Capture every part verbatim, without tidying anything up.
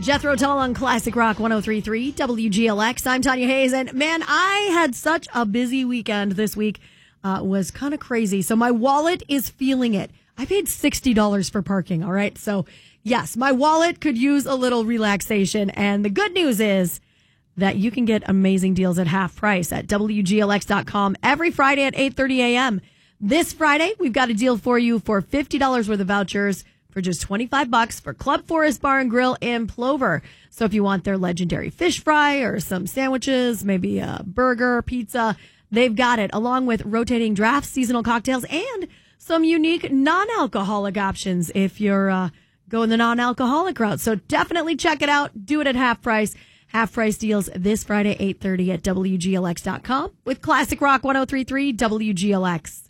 Jethro Tull on Classic Rock one oh three point three W G L X. I'm Tanya Hayes, and man, I had such a busy weekend this week. Uh, it was kind of crazy. So my wallet is feeling it. I paid sixty dollars for parking, all right? So yes, my wallet could use a little relaxation, and the good news is that you can get amazing deals at half price at W G L X dot com every Friday at eight thirty a.m. This Friday, we've got a deal for you for fifty dollars worth of vouchers for just twenty-five bucks for Club Forest Bar and Grill in Plover. So if you want their legendary fish fry or some sandwiches, maybe a burger, pizza, they've got it, along with rotating drafts, seasonal cocktails, and some unique non-alcoholic options if you're uh, going the non-alcoholic route. So definitely check it out. Do it at half price. Half price deals this Friday, eight thirty at W G L X dot com with Classic Rock one oh three point three W G L X.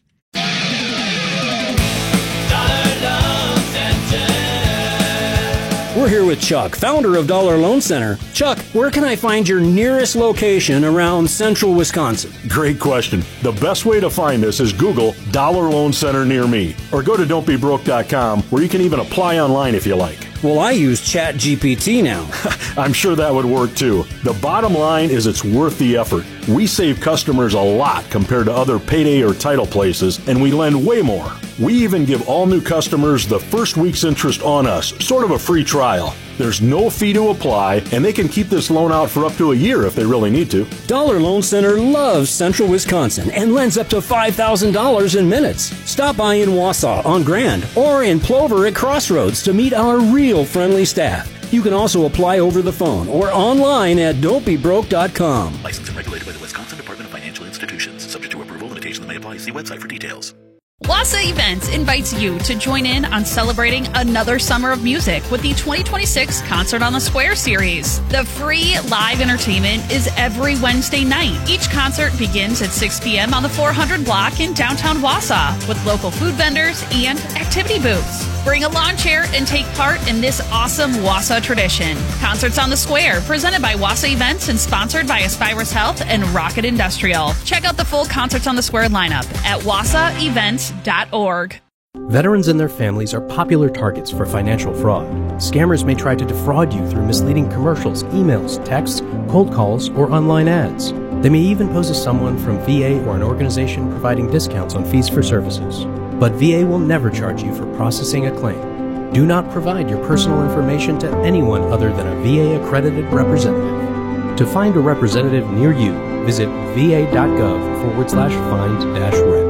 We're here with Chuck, founder of Dollar Loan Center. Chuck, where can I find your nearest location around central Wisconsin? Great question. The best way to find us is Google Dollar Loan Center near me, or go to don't be broke dot com, where you can even apply online if you like. Well, I use Chat G P T now. I'm sure that would work too. The bottom line is it's worth the effort. We save customers a lot compared to other payday or title places, and we lend way more. We even give all new customers the first week's interest on us, sort of a free trial. There's no fee to apply, and they can keep this loan out for up to a year if they really need to. Dollar Loan Center loves central Wisconsin and lends up to five thousand dollars in minutes. Stop by in Wausau on Grand or in Plover at Crossroads to meet our real friendly staff. You can also apply over the phone or online at don't be broke dot com. Licensed and regulated by the Wisconsin Department of Financial Institutions. Subject to approval, limitations may apply. See website for details. Wassa Events invites you to join in on celebrating another summer of music with the twenty twenty-six Concert on the Square series. The free live entertainment is every Wednesday night. Each concert begins at six p.m. on the four hundred block in downtown Wausau with local food vendors and activity booths. Bring a lawn chair and take part in this awesome Wausau tradition. Concerts on the Square, presented by Wassa Events and sponsored by Aspirus Health and Rocket Industrial. Check out the full Concerts on the Square lineup at wassa events dot org. Veterans and their families are popular targets for financial fraud. Scammers may try to defraud you through misleading commercials, emails, texts, cold calls, or online ads. They may even pose as someone from V A or an organization providing discounts on fees for services. But V A will never charge you for processing a claim. Do not provide your personal information to anyone other than a V A-accredited representative. To find a representative near you, visit va.gov forward slash find dash rep.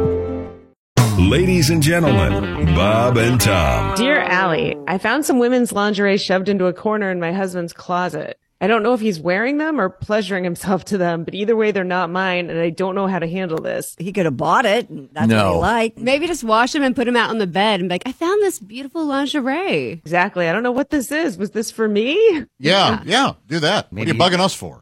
Ladies and gentlemen, Bob and Tom. Dear Allie, I found some women's lingerie shoved into a corner in my husband's closet. I don't know if he's wearing them or pleasuring himself to them, but either way, they're not mine, and I don't know how to handle this. He could have bought it. And that's No. what he liked. Maybe just wash them and put them out on the bed and be like, I found this beautiful lingerie. Exactly. I don't know what this is. Was this for me? Yeah, yeah, do that. Maybe. What are you bugging us for?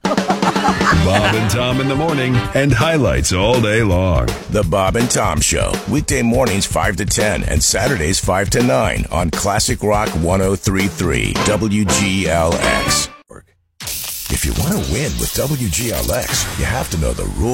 Bob and Tom in the morning and highlights all day long. The Bob and Tom Show, weekday mornings five to ten and Saturdays five to nine on Classic Rock one oh three point three W G L X. If you want to win with W G L X, you have to know the rules.